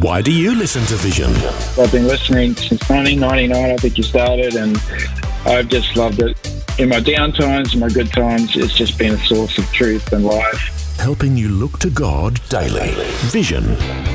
Why do you listen to Vision? I've been listening since 1999, I think you started, and I've just loved it. In my down times, in my good times, it's just been a source of truth and life. Helping you look to God daily. Vision